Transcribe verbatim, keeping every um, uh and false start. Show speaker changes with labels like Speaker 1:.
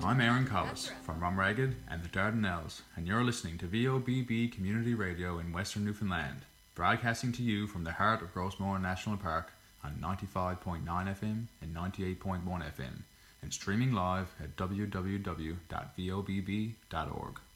Speaker 1: I'm Aaron Collis from Rumragged and the Dardanelles, and you're listening to V O B B Community Radio in Western Newfoundland, broadcasting to you from the heart of Rosemore National Park on ninety-five point nine F M and ninety-eight point one F M, and streaming live at w w w dot v o b b dot org.